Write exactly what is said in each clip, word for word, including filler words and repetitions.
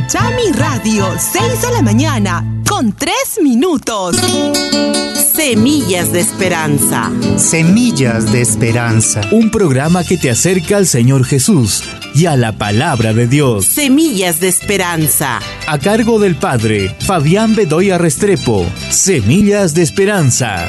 Chami Radio, seis de la mañana, con tres minutos. Semillas de Esperanza. Semillas de Esperanza. Un programa que te acerca al Señor Jesús y a la palabra de Dios. Semillas de Esperanza. A cargo del Padre Fabián Bedoya Restrepo. Semillas de Esperanza.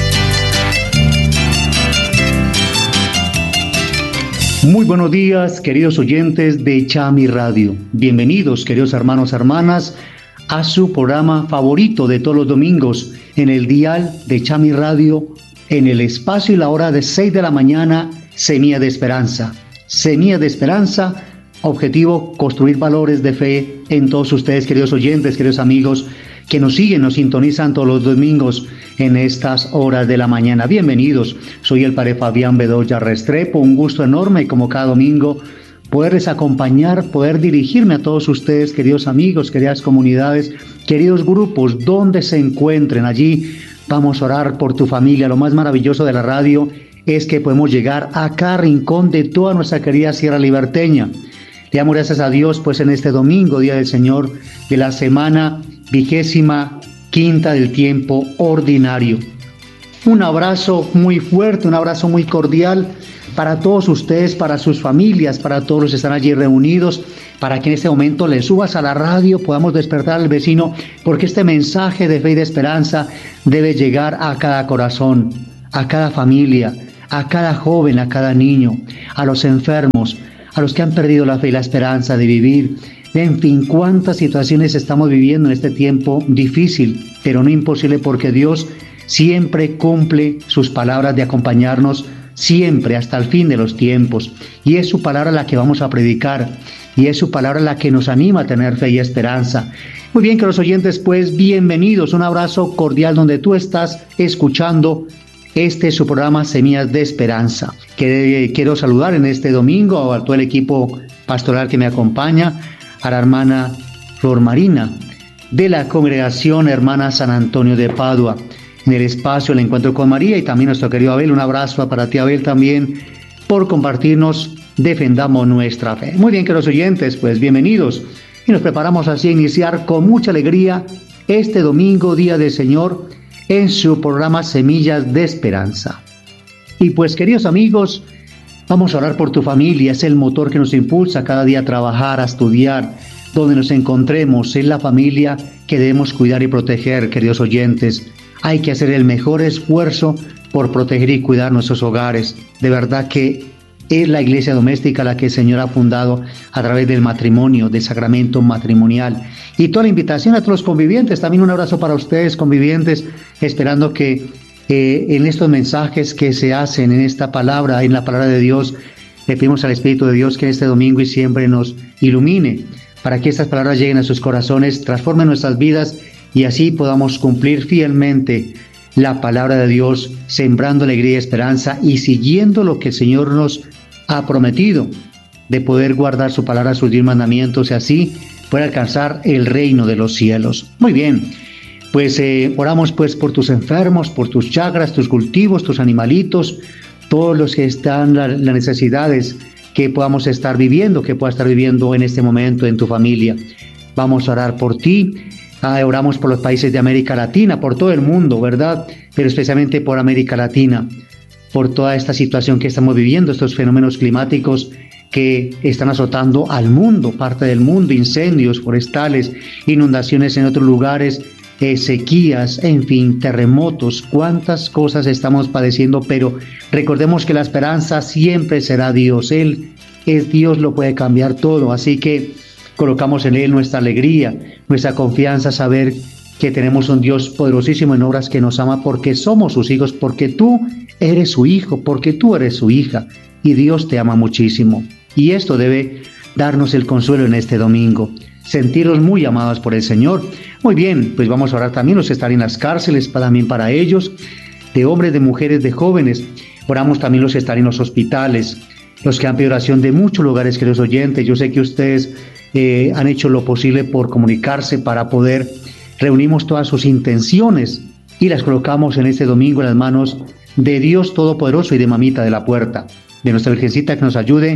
Muy buenos días, queridos oyentes de Chami Radio. Bienvenidos, queridos hermanos, hermanas, a su programa favorito de todos los domingos en el dial de Chami Radio, en el espacio y la hora de seis de la mañana, Semilla de Esperanza. Semilla de Esperanza, objetivo, construir valores de fe en todos ustedes, queridos oyentes, queridos amigos, que nos siguen, nos sintonizan todos los domingos en estas horas de la mañana. Bienvenidos, soy el Padre Fabián Bedoya Restrepo, un gusto enorme como cada domingo poderles acompañar, poder dirigirme a todos ustedes, queridos amigos, queridas comunidades, queridos grupos, donde se encuentren allí. Vamos a orar por tu familia. Lo más maravilloso de la radio es que podemos llegar a cada rincón de toda nuestra querida Sierra Liberteña. Le damos gracias a Dios, pues en este domingo, Día del Señor, de la semana vigésima quinta del tiempo ordinario. Un abrazo muy fuerte, un abrazo muy cordial para todos ustedes, para sus familias, para todos los que están allí reunidos, para que en este momento le subas a la radio, podamos despertar al vecino, porque este mensaje de fe y de esperanza debe llegar a cada corazón, a cada familia, a cada joven, a cada niño, a los enfermos, a los que han perdido la fe y la esperanza de vivir. En fin, cuántas situaciones estamos viviendo en este tiempo difícil, pero no imposible, porque Dios siempre cumple sus palabras de acompañarnos siempre hasta el fin de los tiempos. Y es su palabra la que vamos a predicar, y es su palabra la que nos anima a tener fe y esperanza. Muy bien, queridos oyentes, pues bienvenidos, un abrazo cordial donde tú estás escuchando este es su programa Semillas de Esperanza. Que, quiero saludar en este domingo a todo el equipo pastoral que me acompaña, a la hermana Flor Marina de la congregación Hermana San Antonio de Padua, en el espacio El Encuentro con María, y también nuestro querido Abel. Un abrazo para ti, Abel, también por compartirnos Defendamos Nuestra Fe. Muy bien, queridos oyentes, pues bienvenidos, y nos preparamos así a iniciar con mucha alegría este domingo, Día del Señor, en su programa Semillas de Esperanza. Y pues, queridos amigos, vamos a orar por tu familia. Es el motor que nos impulsa cada día a trabajar, a estudiar. Donde nos encontremos, es la familia que debemos cuidar y proteger, queridos oyentes. Hay que hacer el mejor esfuerzo por proteger y cuidar nuestros hogares. De verdad que es la iglesia doméstica la que el Señor ha fundado a través del matrimonio, del sacramento matrimonial. Y toda la invitación a todos los convivientes. También un abrazo para ustedes, convivientes, esperando que eh, en estos mensajes que se hacen en esta palabra, en la palabra de Dios, le pedimos al Espíritu de Dios que en este domingo y siempre nos ilumine, para que estas palabras lleguen a sus corazones, transformen nuestras vidas, y así podamos cumplir fielmente la palabra de Dios, sembrando alegría y esperanza y siguiendo lo que el Señor nos ha prometido, de poder guardar su palabra, sus diez mandamientos, y así poder alcanzar el reino de los cielos. Muy bien, pues eh, oramos pues por tus enfermos, por tus chagras, tus cultivos, tus animalitos, todos los que están, las la necesidades que podamos estar viviendo, que puedas estar viviendo en este momento en tu familia. Vamos a orar por ti. Ah, oramos por los países de América Latina, por todo el mundo, ¿verdad? Pero especialmente por América Latina, por toda esta situación que estamos viviendo, estos fenómenos climáticos que están azotando al mundo, parte del mundo, incendios forestales, inundaciones en otros lugares, eh, sequías, en fin, terremotos. Cuántas cosas estamos padeciendo, pero recordemos que la esperanza siempre será Dios. Él es Dios, lo puede cambiar todo, así que colocamos en Él nuestra alegría, nuestra confianza, saber que tenemos un Dios poderosísimo en obras, que nos ama porque somos sus hijos, porque tú eres su hijo, porque tú eres su hija, y Dios te ama muchísimo. Y esto debe darnos el consuelo en este domingo, sentirnos muy amados por el Señor. Muy bien, pues vamos a orar también los que están en las cárceles, también para ellos, de hombres, de mujeres, de jóvenes. Oramos también los que están en los hospitales, los que han pedido oración de muchos lugares, queridos oyentes. Yo sé que ustedes eh, han hecho lo posible por comunicarse para poder, reunimos todas sus intenciones y las colocamos en este domingo en las manos de Dios Todopoderoso y de Mamita de la Puerta, de nuestra Virgencita, que nos ayude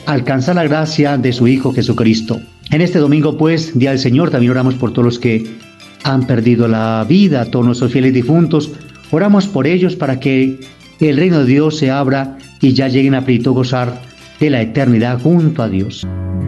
alcanzar la gracia de su Hijo Jesucristo. En este domingo, pues, Día del Señor, también oramos por todos los que han perdido la vida, todos nuestros fieles difuntos. Oramos por ellos para que el reino de Dios se abra y ya lleguen a plenitud gozar de la eternidad junto a Dios.